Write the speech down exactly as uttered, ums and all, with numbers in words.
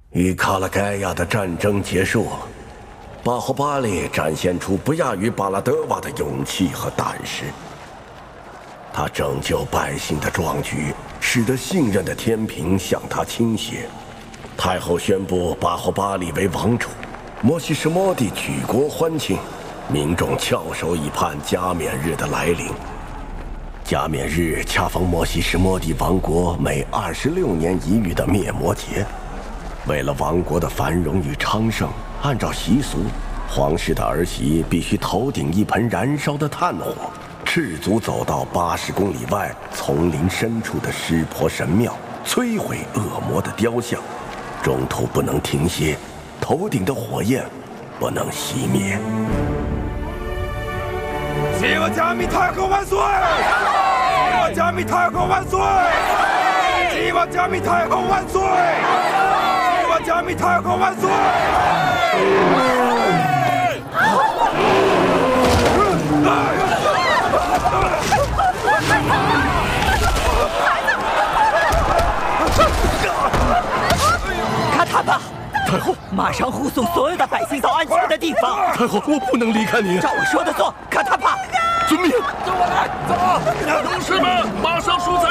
与卡拉盖亚的战争结束，巴霍巴利展现出不亚于巴拉德瓦的勇气和胆识。他拯救百姓的壮举，使得信任的天平向他倾斜。太后宣布巴霍巴利为王储，摩西什摩地举国欢庆，民众翘首以盼加冕日的来临。加冕日恰逢摩西什摩地王国每二十六年一遇的灭魔节。为了王国的繁荣与昌盛，按照习俗，皇室的儿媳必须头顶一盆燃烧的炭火，赤足走到八十公里外丛林深处的湿婆神庙，摧毁恶魔的雕像，中途不能停歇，头顶的火焰不能熄灭。 西瓦加米太后万岁！西瓦加米太后万岁！西瓦加米太后万岁！西瓦加米太后万岁！ 卡塔巴，太后，马上护送所有的百姓到安全的地方。 太后，我不能离开您。 照我说的做，卡塔巴。 遵命。 跟我来，走！ 勇士们，马上输在